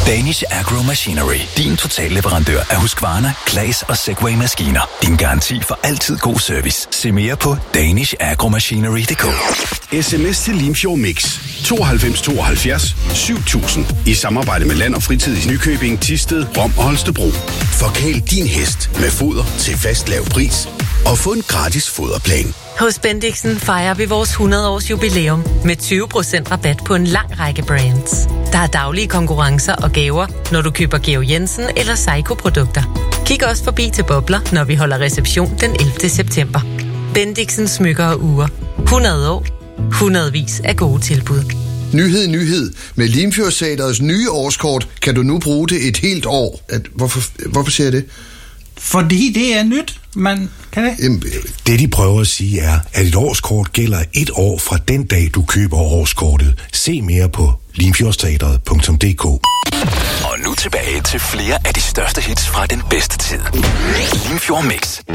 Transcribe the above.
Danish Agro Machinery. Din totalleverandør af Husqvarna, Claas og Segway-maskiner. Din garanti for altid god service. Se mere på danishagromachinery.dk. SMS til Limfjord Mix 92 72 7000 i samarbejde med Land og Fritid i Nykøbing, Thisted, Rom og Holstebro. Forkæl din hest med foder til fast lav pris og få en gratis foderplan. Hos Bendixen fejrer vi vores 100-års jubilæum med 20% rabat på en lang række brands. Der er daglige konkurrencer og gaver, når du køber Georg Jensen eller Seiko-produkter. Kig også forbi til Bobler, når vi holder reception den 11. september. Bendixen smykker og ure. 100 år. Hundredvis af gode tilbud. Nyhed. Med Limfjordteatrets nye årskort kan du nu bruge det et helt år. Hvorfor siger jeg det? Fordi det er nyt, man kan det. Jamen, det de prøver at sige er, at et årskort gælder 1 år fra den dag, du køber årskortet. Se mere på limfjordteatret.dk. Og nu tilbage til flere af de største hits fra den bedste tid. Limfjord Mix.